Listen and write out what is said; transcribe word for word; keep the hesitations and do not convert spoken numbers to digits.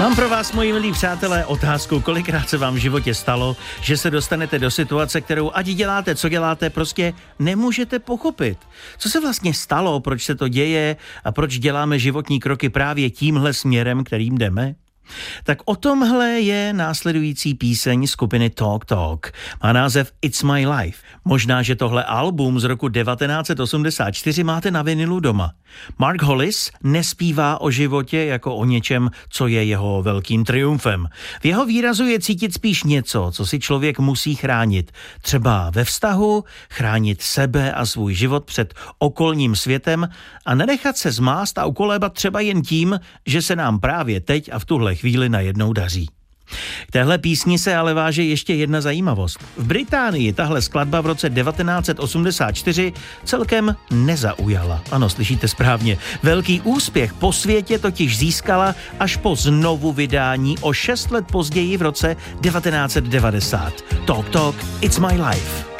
Mám pro vás, moji milí přátelé, otázku, kolikrát se vám v životě stalo, že se dostanete do situace, kterou ať děláte, co děláte, prostě nemůžete pochopit. Co se vlastně stalo, proč se to děje a proč děláme životní kroky právě tímhle směrem, kterým jdeme? Tak o tomhle je následující píseň skupiny Talk Talk. Má název It's My Life. Možná, že tohle album z roku devatenáct set osmdesát čtyři máte na vinilu doma. Mark Hollis nespívá o životě jako o něčem, co je jeho velkým triumfem. V jeho výrazu je cítit spíš něco, co si člověk musí chránit. Třeba ve vztahu, chránit sebe a svůj život před okolním světem a nenechat se zmást a ukolébat třeba jen tím, že se nám právě teď a v tuhle chvíli najednou daří. K téhle písni se ale váže ještě jedna zajímavost. V Británii tahle skladba v roce devatenáct set osmdesát čtyři celkem nezaujala. Ano, slyšíte správně. Velký úspěch po světě totiž získala až po znovu vydání o šest let později v roce devatenáct set devadesát. Talk Talk, It's My Life.